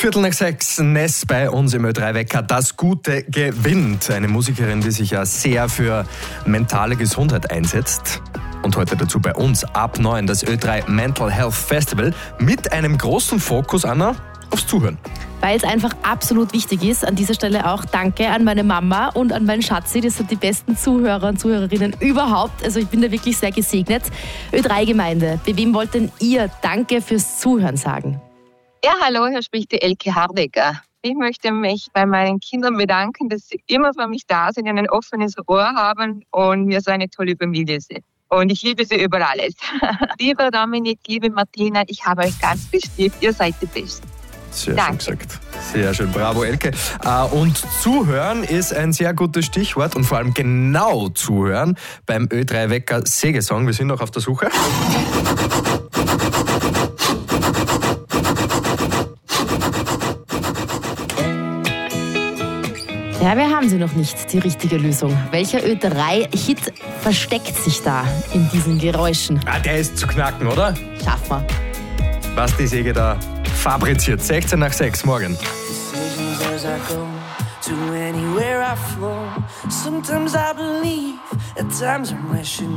6:15, Ness bei uns im Ö3-Wecker. Das Gute gewinnt. Eine Musikerin, die sich ja sehr für mentale Gesundheit einsetzt. Und heute dazu bei uns ab 9 das Ö3 Mental Health Festival mit einem großen Fokus, Anna, aufs Zuhören. Weil es einfach absolut wichtig ist. An dieser Stelle auch Danke an meine Mama und an meinen Schatzi. Das sind die besten Zuhörer und Zuhörerinnen überhaupt. Also ich bin da wirklich sehr gesegnet. Ö3-Gemeinde, bei wem wollt denn ihr Danke fürs Zuhören sagen? Ja, hallo, hier spricht die Elke Hardecker. Ich möchte mich bei meinen Kindern bedanken, dass sie immer für mich da sind, ein offenes Ohr haben und wir so eine tolle Familie sind. Und ich liebe sie über alles. Lieber Dominik, liebe Martina, ich habe euch ganz bestimmt, ihr seid die Besten. Sehr Danke. schön gesagt. Sehr schön, bravo Elke. Und zuhören ist ein sehr gutes Stichwort und vor allem genau zuhören beim Ö3-Wecker Sägesong. Wir sind noch auf der Suche. Ja, wir haben sie noch nicht, die richtige Lösung. Welcher Ö3-Hit versteckt sich da in diesen Geräuschen? Der ist zu knacken, oder? Schaffen wir. Was die Säge da fabriziert. 6:16 morgen. Decisions as I go to anywhere I flow. Sometimes I believe, at times I'm wishing.